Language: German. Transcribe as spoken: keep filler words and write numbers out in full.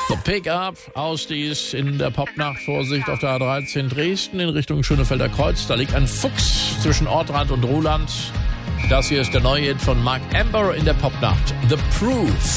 The Pickup, Ausdies in der Popnacht. Vorsicht auf der A dreizehn Dresden in Richtung Schönefelder Kreuz. Da liegt ein Fuchs zwischen Ortrand und Ruhland. Das hier ist der neue Hit von Mark Amber in der Popnacht. The Proof.